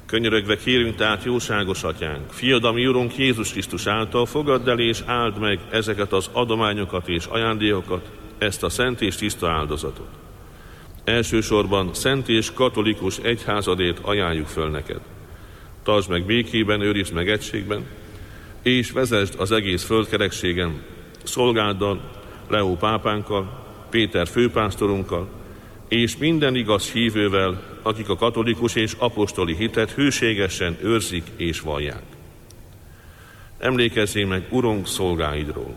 Könyörögve kérünk tehát, jóságos Atyánk, Fiad, a mi Urunk Jézus Krisztus által, fogadd el és áld meg ezeket az adományokat és ajándékokat, ezt a szent és tiszta áldozatot. Elsősorban szent és katolikus egyházadért ajánljuk föl neked. Tartsd meg békében, őrizd meg egységben, és vezesd az egész földkerekségen szolgáddal, Leó pápánkkal, Péter főpásztorunkkal, és minden igaz hívővel, akik a katolikus és apostoli hitet hűségesen őrzik és vallják. Emlékezzél meg, Urunk, szolgáidról.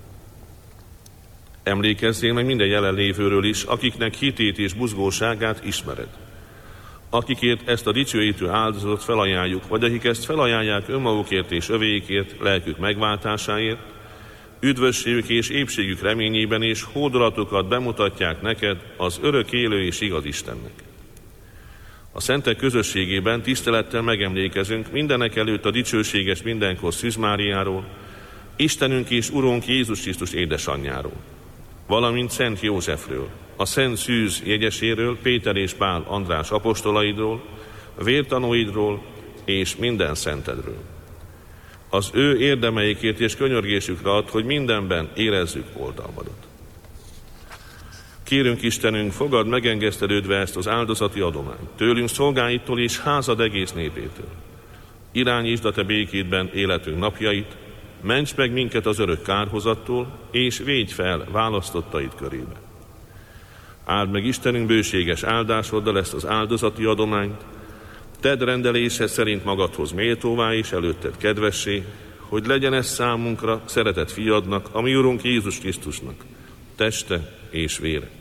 Emlékezzél meg minden jelenlévőről is, akiknek hitét és buzgóságát ismered. Akikért ezt a dicsőítő áldozatot felajánljuk, vagy akik ezt felajánlják önmagukért és övéikért, lelkük megváltásáért, üdvösségük és épségük reményében és hódolatukat bemutatják neked, az örök élő és igaz Istennek. A szentek közösségében tisztelettel megemlékezünk mindenek előtt a dicsőséges mindenkor Szűz Máriáról, Istenünk és Urunk Jézus Krisztus édesanyjáról, valamint Szent Józsefről, a Szent Szűz jegyeséről, Péter és Pál András apostolaidról, vértanúidról és minden szentedről. Az ő érdemeikért és könyörgésükre ad, hogy mindenben érezzük oltalmadat. Kérünk Istenünk, fogadd megengesztelődve ezt az áldozati adományt, tőlünk szolgáitól és házad egész népétől. Irányítsd a te békédben életünk napjait, ments meg minket az örök kárhozattól, és védj fel választottaid körébe. Áld meg Istenünk bőséges áldásoddal ezt az áldozati adományt, tedd rendelése szerint magadhoz méltóvá és előtted kedvessé, hogy legyen ez számunkra szeretett fiadnak, a mi Urunk Jézus Krisztusnak, teste és vére.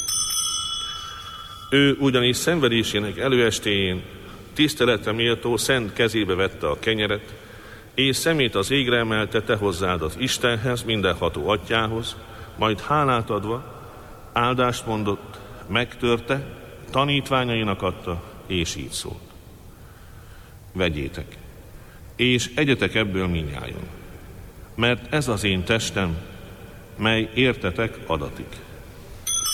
Ő ugyanis szenvedésének előestéjén tiszteletre méltó szent kezébe vette a kenyeret, és szemét az égre emelte, te hozzád az Istenhez, mindenható Atyához, majd hálát adva, áldást mondott, megtörte, tanítványainak adta, és így szólt. Vegyétek, és egyetek ebből mindnyájan, mert ez az én testem, mely értetek adatik.